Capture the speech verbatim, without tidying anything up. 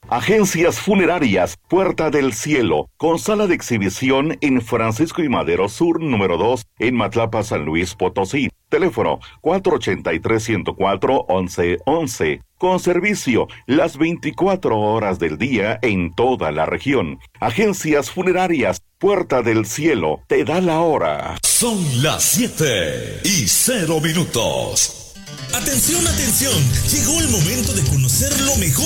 Agencias Funerarias Puerta del Cielo, con sala de exhibición en Francisco y Madero Sur, número dos, en Matlapa, San Luis Potosí. Teléfono cuatro ochenta y tres, ciento cuatro, once once. Con servicio las veinticuatro horas del día en toda la región. Agencias Funerarias Puerta del Cielo te da la hora. Son las siete y cero minutos. Atención, atención. Llegó el momento de conocer lo mejor